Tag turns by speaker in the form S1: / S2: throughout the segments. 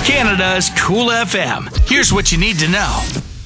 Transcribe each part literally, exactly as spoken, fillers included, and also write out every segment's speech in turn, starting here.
S1: Canada's Cool F M. Here's what you need to know.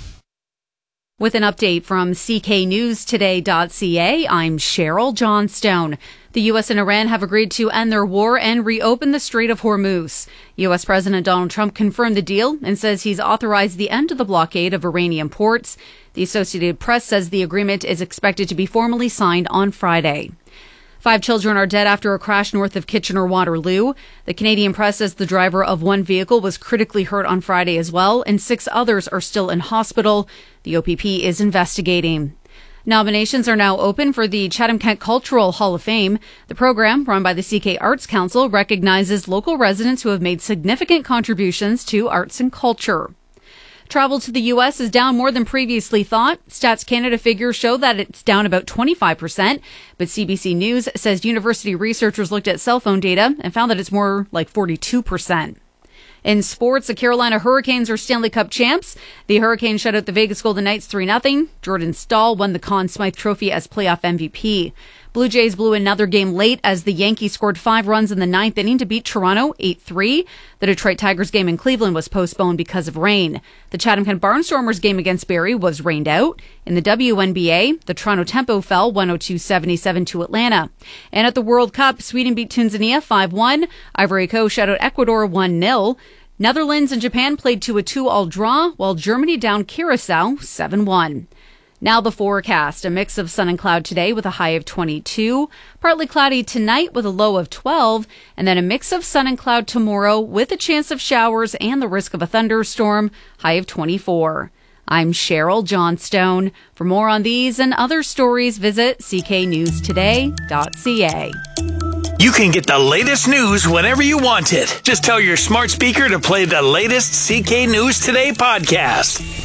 S2: With an update from C K News Today dot C A, I'm Cheryl Johnstone. The U S and Iran have agreed to end their war and reopen the Strait of Hormuz. U S President Donald Trump confirmed the deal and says he's authorized the end of the blockade of Iranian ports. The Associated Press says the agreement is expected to be formally signed on Friday. Five children are dead after a crash north of Kitchener-Waterloo. The Canadian Press says the driver of one vehicle was critically hurt on Friday as well, and six others are still in hospital. The O P P is investigating. Nominations are now open for the Chatham-Kent Cultural Hall of Fame. The program, run by the C K Arts Council, recognizes local residents who have made significant contributions to arts and culture. Travel to the U S is down more than previously thought. Stats Canada figures show that it's down about twenty-five percent, but C B C News says university researchers looked at cell phone data and found that it's more like forty-two percent. In sports, the Carolina Hurricanes are Stanley Cup champs. The Hurricanes shut out the Vegas Golden Knights three nothing. Jordan Staal won the Conn Smythe Trophy as playoff M V P. Blue Jays blew another game late as the Yankees scored five runs in the ninth inning to beat Toronto eight three. The Detroit Tigers game in Cleveland was postponed because of rain. The Chatham-Kent Barnstormers game against Barrie was rained out. In the W N B A, the Toronto Tempo fell one oh two seventy-seven to Atlanta. And at the World Cup, Sweden beat Tanzania five one. Ivory Coast shut out Ecuador one nil. Netherlands and Japan played to a two-all draw, while Germany downed Curacao seven one. Now the forecast. A mix of sun and cloud today with a high of twenty-two. Partly cloudy tonight with a low of twelve. And then a mix of sun and cloud tomorrow with a chance of showers and the risk of a thunderstorm. High of twenty-four. I'm Cheryl Johnstone. For more on these and other stories, visit C K News Today dot C A.
S1: You can get the latest news whenever you want it. Just tell your smart speaker to play the latest C K News Today podcast.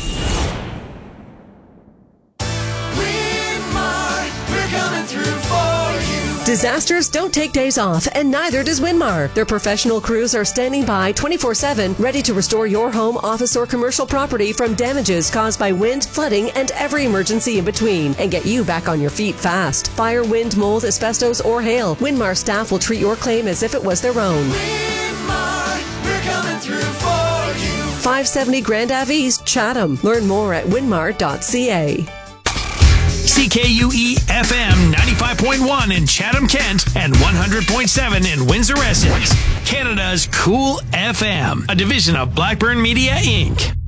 S3: Disasters don't take days off, and neither does Winmar. Their professional crews are standing by twenty-four seven, ready to restore your home, office, or commercial property from damages caused by wind, flooding, and every emergency in between, and get you back on your feet fast. Fire, wind, mold, asbestos, or hail, Winmar staff will treat your claim as if it was their own.
S4: Winmar, we're coming through for you.
S3: five seventy Grand Ave East, Chatham. Learn more at winmar dot C A.
S1: C K U E F M ninety-five point one in Chatham-Kent and one hundred point seven in Windsor-Essex. Canada's Cool F M, a division of Blackburn Media, Incorporated.